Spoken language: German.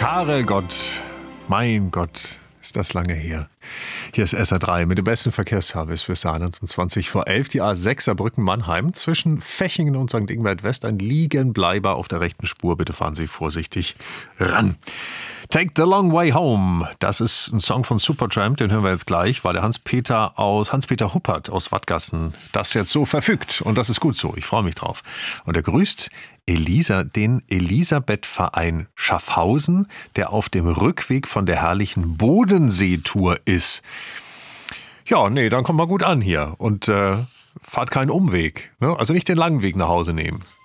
Jahre, Gott, mein Gott, ist das lange her. Hier ist SR3 mit dem besten Verkehrsservice für Saarland um 20 vor 11. Die A6 Saarbrücken-Mannheim zwischen Fechingen und St. Ingbert West. Ein Liegenbleiber auf der rechten Spur. Bitte fahren Sie vorsichtig ran. Take the Long Way Home. Das ist ein Song von Supertramp, den hören wir jetzt gleich, weil der Hans-Peter Huppert aus Wattgassen das jetzt so verfügt. Und das ist gut so. Ich freue mich drauf. Und er grüßt den Elisabeth-Verein Schaffhausen, der auf dem Rückweg von der herrlichen Bodenseetour ist. Ja, nee, dann kommt mal gut an hier und fahrt keinen Umweg. Ne? Also nicht den langen Weg nach Hause nehmen.